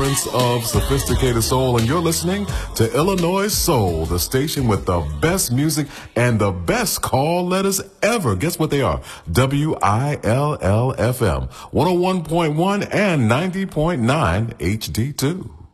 elements of sophisticated soul, and you're listening to Illinois Soul, the station with the best music and the best call letters ever. Guess what they are? WILL-FM, 101.1 and 90.9 HD2.